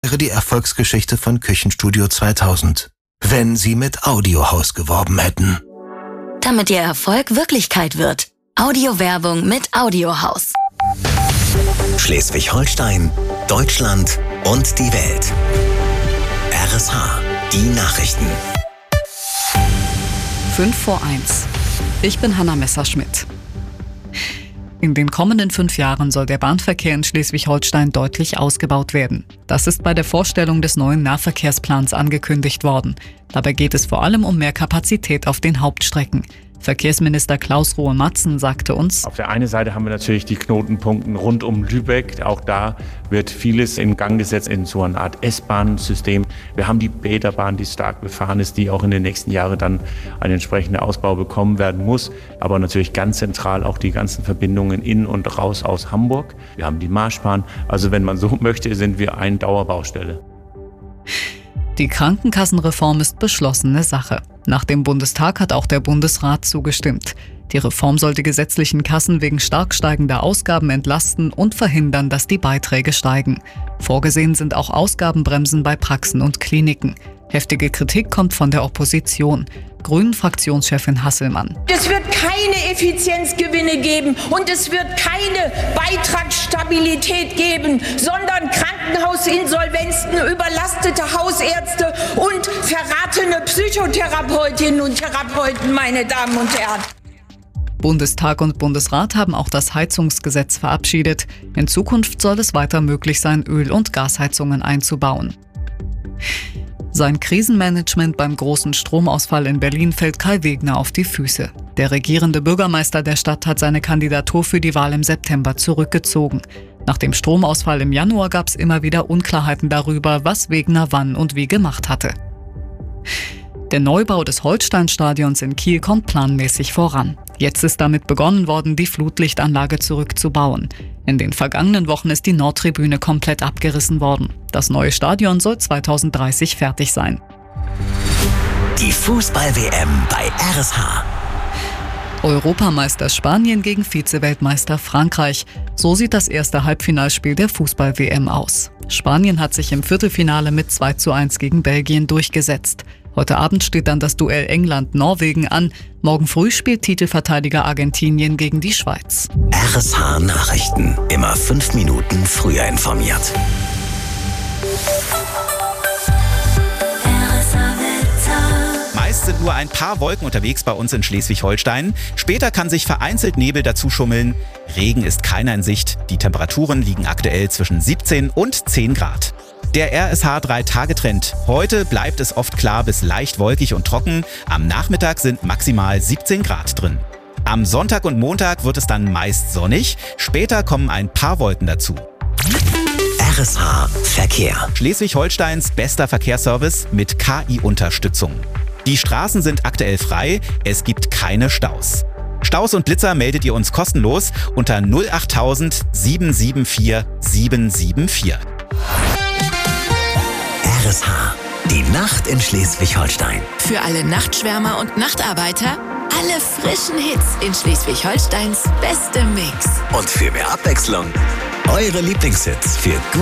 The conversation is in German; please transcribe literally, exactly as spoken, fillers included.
wäre die Erfolgsgeschichte von Küchenstudio zweitausend, wenn sie mit Audiohaus geworben hätten. Damit Ihr Erfolg Wirklichkeit wird. Audiowerbung mit Audiohaus. Schleswig-Holstein, Deutschland und die Welt. R S H, die Nachrichten. fünf vor eins. Ich bin Hanna Messerschmidt. In den kommenden fünf Jahren soll der Bahnverkehr in Schleswig-Holstein deutlich ausgebaut werden. Das ist bei der Vorstellung des neuen Nahverkehrsplans angekündigt worden. Dabei geht es vor allem um mehr Kapazität auf den Hauptstrecken. Verkehrsminister Klaus Rohe-Matzen sagte uns: Auf der einen Seite haben wir natürlich die Knotenpunkte rund um Lübeck. Auch da wird vieles in Gang gesetzt in so einer Art S-Bahn-System. Wir haben die Bäderbahn, die stark befahren ist, die auch in den nächsten Jahren dann einen entsprechenden Ausbau bekommen werden muss. Aber natürlich ganz zentral auch die ganzen Verbindungen in und raus aus Hamburg. Wir haben die Marschbahn. Also wenn man so möchte, sind wir eine Dauerbaustelle. Die Krankenkassenreform ist beschlossene Sache. Nach dem Bundestag hat auch der Bundesrat zugestimmt. Die Reform soll die gesetzlichen Kassen wegen stark steigender Ausgaben entlasten und verhindern, dass die Beiträge steigen. Vorgesehen sind auch Ausgabenbremsen bei Praxen und Kliniken. Heftige Kritik kommt von der Opposition. Grünen-Fraktionschefin Hasselmann. Es wird keine Effizienzgewinne geben und es wird keine Beitragsstabilität geben, sondern Krankenhausinsolvenzen, überlastete Hausärzte und verratene Psychotherapeutinnen und Therapeuten, meine Damen und Herren. Bundestag und Bundesrat haben auch das Heizungsgesetz verabschiedet. In Zukunft soll es weiter möglich sein, Öl- und Gasheizungen einzubauen. Sein Krisenmanagement beim großen Stromausfall in Berlin fällt Kai Wegner auf die Füße. Der regierende Bürgermeister der Stadt hat seine Kandidatur für die Wahl im September zurückgezogen. Nach dem Stromausfall im Januar gab es immer wieder Unklarheiten darüber, was Wegner wann und wie gemacht hatte. Der Neubau des Holsteinstadions in Kiel kommt planmäßig voran. Jetzt ist damit begonnen worden, die Flutlichtanlage zurückzubauen. In den vergangenen Wochen ist die Nordtribüne komplett abgerissen worden. Das neue Stadion soll zwanzig dreißig fertig sein. Die Fußball-W M bei R S H. Europameister Spanien gegen Vize-Weltmeister Frankreich. So sieht das erste Halbfinalspiel der Fußball-W M aus. Spanien hat sich im Viertelfinale mit zwei zu eins gegen Belgien durchgesetzt. Heute Abend steht dann das Duell England-Norwegen an. Morgen früh spielt Titelverteidiger Argentinien gegen die Schweiz. R S H Nachrichten. Immer fünf Minuten früher informiert. Meist sind nur ein paar Wolken unterwegs bei uns in Schleswig-Holstein. Später kann sich vereinzelt Nebel dazu schummeln. Regen ist keiner in Sicht. Die Temperaturen liegen aktuell zwischen siebzehn und zehn Grad. Der R S H drei Tage Trend. Heute bleibt es oft klar bis leicht wolkig und trocken. Am Nachmittag sind maximal siebzehn Grad drin. Am Sonntag und Montag wird es dann meist sonnig. Später kommen ein paar Wolken dazu. R S H Verkehr. Schleswig-Holsteins bester Verkehrsservice mit K I-Unterstützung. Die Straßen sind aktuell frei. Es gibt keine Staus. Staus und Blitzer meldet ihr uns kostenlos unter null acht tausend sieben sieben vier sieben sieben vier. R S H, die Nacht in Schleswig-Holstein. Für alle Nachtschwärmer und Nachtarbeiter, alle frischen Hits in Schleswig-Holsteins bestem Mix. Und für mehr Abwechslung, eure Lieblingshits für gut.